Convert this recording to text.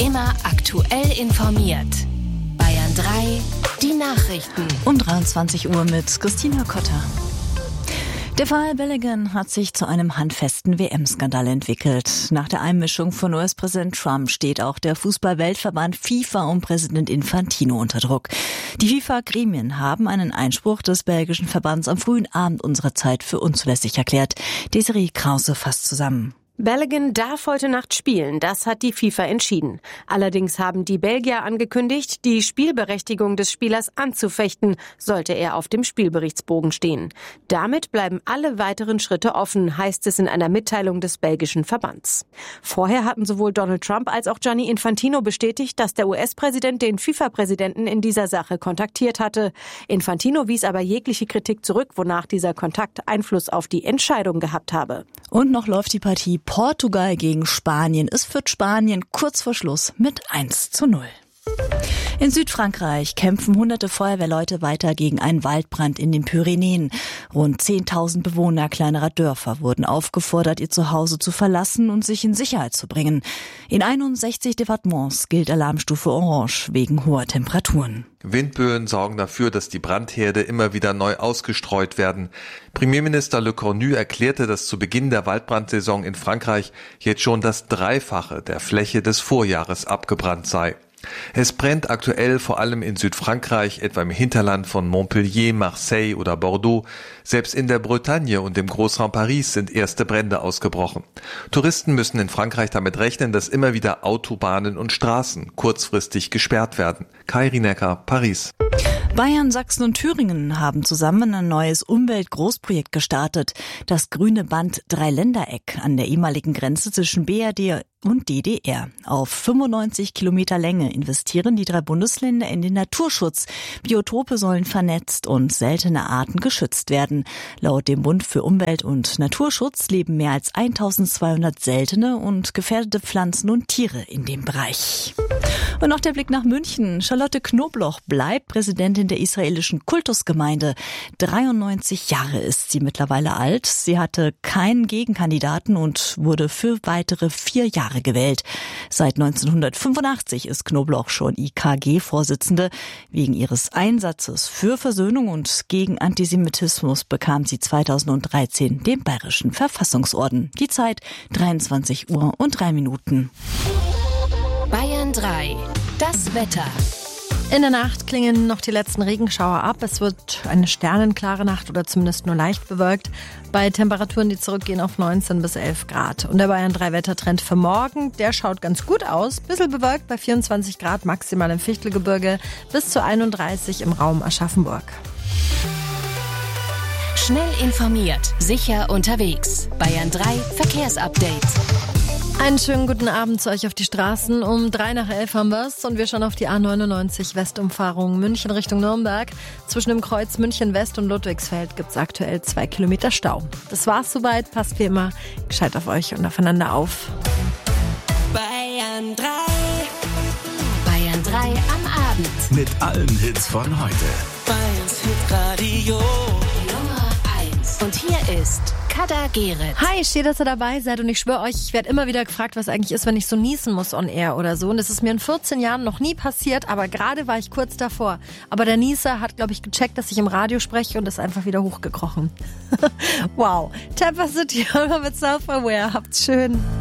Immer aktuell informiert. Bayern 3, die Nachrichten. Um 23 Uhr mit Christina Kotter. Der Fall Balogun hat sich zu einem handfesten WM-Skandal entwickelt. Nach der Einmischung von US-Präsident Trump steht auch der Fußball-Weltverband FIFA und Präsident Infantino unter Druck. Die FIFA-Gremien haben einen Einspruch des belgischen Verbands am frühen Abend unserer Zeit für unzulässig erklärt. Desiree Krause fasst zusammen. Balogun darf heute Nacht spielen, das hat die FIFA entschieden. Allerdings haben die Belgier angekündigt, die Spielberechtigung des Spielers anzufechten, sollte er auf dem Spielberichtsbogen stehen. Damit bleiben alle weiteren Schritte offen, heißt es in einer Mitteilung des belgischen Verbands. Vorher hatten sowohl Donald Trump als auch Gianni Infantino bestätigt, dass der US-Präsident den FIFA-Präsidenten in dieser Sache kontaktiert hatte. Infantino wies aber jegliche Kritik zurück, wonach dieser Kontakt Einfluss auf die Entscheidung gehabt habe. Und noch läuft die Partie Portugal gegen Spanien. Es führt Spanien kurz vor Schluss mit 1:0. In Südfrankreich kämpfen hunderte Feuerwehrleute weiter gegen einen Waldbrand in den Pyrenäen. Rund 10.000 Bewohner kleinerer Dörfer wurden aufgefordert, ihr Zuhause zu verlassen und sich in Sicherheit zu bringen. In 61 Departements gilt Alarmstufe Orange wegen hoher Temperaturen. Windböen sorgen dafür, dass die Brandherde immer wieder neu ausgestreut werden. Premierminister Le Cornu erklärte, dass zu Beginn der Waldbrandsaison in Frankreich jetzt schon das Dreifache der Fläche des Vorjahres abgebrannt sei. Es brennt aktuell vor allem in Südfrankreich, etwa im Hinterland von Montpellier, Marseille oder Bordeaux. Selbst in der Bretagne und im Großraum Paris sind erste Brände ausgebrochen. Touristen müssen in Frankreich damit rechnen, dass immer wieder Autobahnen und Straßen kurzfristig gesperrt werden. Kai Rinecker, Paris. Bayern, Sachsen und Thüringen haben zusammen ein neues Umweltgroßprojekt gestartet. Das grüne Band Dreiländereck an der ehemaligen Grenze zwischen BRD und DDR. Auf 95 Kilometer Länge investieren die 3 Bundesländer in den Naturschutz. Biotope sollen vernetzt und seltene Arten geschützt werden. Laut dem Bund für Umwelt und Naturschutz leben mehr als 1200 seltene und gefährdete Pflanzen und Tiere in dem Bereich. Und noch der Blick nach München. Charlotte Knobloch bleibt Präsidentin der israelischen Kultusgemeinde. 93 Jahre ist sie mittlerweile alt. Sie hatte keinen Gegenkandidaten und wurde für weitere 4 Jahre gewählt. Seit 1985 ist Knobloch schon IKG-Vorsitzende. Wegen ihres Einsatzes für Versöhnung und gegen Antisemitismus bekam sie 2013 den Bayerischen Verfassungsorden. Die Zeit 23:03. Bayern 3, das Wetter. In der Nacht klingen noch die letzten Regenschauer ab. Es wird eine sternenklare Nacht oder zumindest nur leicht bewölkt. Bei Temperaturen, die zurückgehen auf 19 bis 11 Grad. Und der Bayern 3 Wettertrend für morgen, der schaut ganz gut aus. Bisschen bewölkt bei 24 Grad maximal im Fichtelgebirge bis zu 31 im Raum Aschaffenburg. Schnell informiert, sicher unterwegs. Bayern 3 Verkehrsupdate. Einen schönen guten Abend zu euch auf die Straßen. Um 11:03 haben wir's und wir schauen auf die A99 Westumfahrung München Richtung Nürnberg. Zwischen dem Kreuz München West und Ludwigsfeld gibt's aktuell 2 Kilometer Stau. Das war's soweit. Passt wie immer gescheit auf euch und aufeinander auf. Bayern 3. Bayern 3 am Abend. Mit allen Hits von heute. Bayerns Hitradio. Nummer 1. Und hier ist Kader Gerrit. Hi, schön, dass ihr dabei seid und ich schwöre euch, ich werde immer wieder gefragt, was eigentlich ist, wenn ich so niesen muss on air oder so. Und das ist mir in 14 Jahren noch nie passiert, aber gerade war ich kurz davor. Aber der Nieser hat, glaube ich, gecheckt, dass ich im Radio spreche und ist einfach wieder hochgekrochen. Wow. Tapper City mit Self-Aware. Habt's schön.